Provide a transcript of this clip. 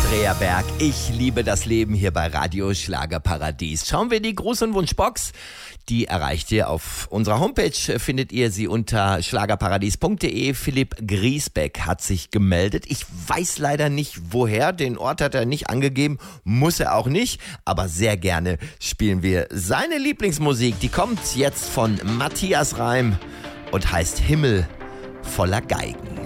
Dreherberg. Ich liebe das Leben hier bei Radio Schlagerparadies. Schauen wir in die Gruß- und Wunschbox. Die erreicht ihr auf unserer Homepage. Findet ihr sie unter schlagerparadies.de. Philipp Griesbeck hat sich gemeldet. Ich weiß leider nicht woher. Den Ort hat er nicht angegeben. Muss er auch nicht. Aber sehr gerne spielen wir seine Lieblingsmusik. Die kommt jetzt von Matthias Reim und heißt Himmel voller Geigen.